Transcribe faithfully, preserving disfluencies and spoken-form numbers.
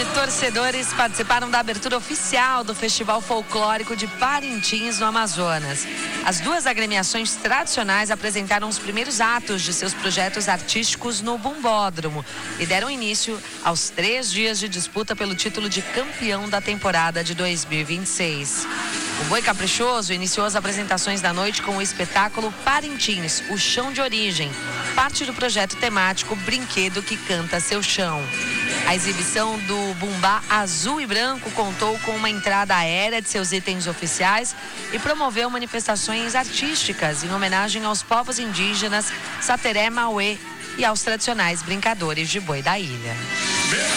torcedores participaram da abertura oficial do Festival Folclórico de Parintins, no Amazonas. As duas agremiações tradicionais apresentaram os primeiros atos de seus projetos artísticos no Bumbódromo e deram início aos três dias de disputa pelo título de campeão da temporada de dois mil e vinte e seis. O Boi Caprichoso iniciou as apresentações da noite com o espetáculo Parintins, o Chão de Origem, parte do projeto temático Brinquedo que Canta Seu Chão. A exibição do Bumbá Azul e Branco contou com uma entrada aérea de seus itens oficiais e promoveu manifestações artísticas em homenagem aos povos indígenas Sateré, Mauê e aos tradicionais brincadores de boi da ilha.